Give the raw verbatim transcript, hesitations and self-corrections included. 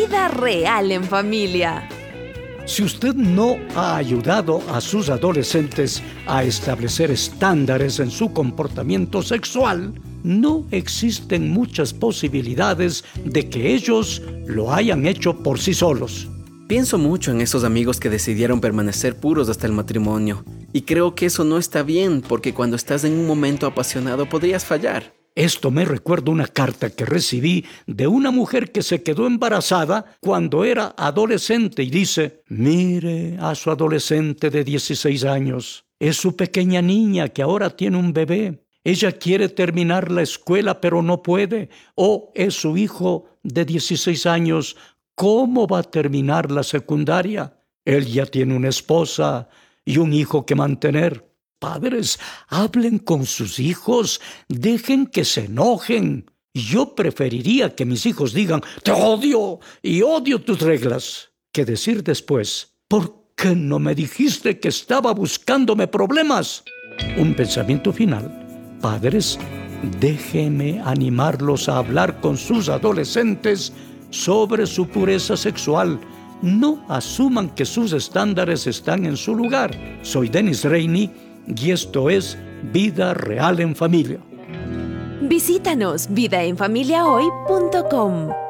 Vida real en familia. Si usted no ha ayudado a sus adolescentes a establecer estándares en su comportamiento sexual, no existen muchas posibilidades de que ellos lo hayan hecho por sí solos. Pienso mucho en esos amigos que decidieron permanecer puros hasta el matrimonio. Y creo que eso no está bien, porque cuando estás en un momento apasionado podrías fallar. Esto me recuerda una carta que recibí de una mujer que se quedó embarazada cuando era adolescente y dice: mire a su adolescente de dieciséis años. Es su pequeña niña que ahora tiene un bebé. Ella quiere terminar la escuela pero no puede. O es su hijo de dieciséis años. ¿Cómo va a terminar la secundaria? Él ya tiene una esposa y un hijo que mantener. Padres, hablen con sus hijos, dejen que se enojen. Yo preferiría que mis hijos digan: te odio y odio tus reglas, que decir después: ¿por qué no me dijiste que estaba buscándome problemas? Un pensamiento final. Padres, déjenme animarlos a hablar con sus adolescentes sobre su pureza sexual. No asuman que sus estándares están en su lugar. Soy Dennis Rainey y esto es Vida Real en Familia. Visítanos vida en familia hoy punto com.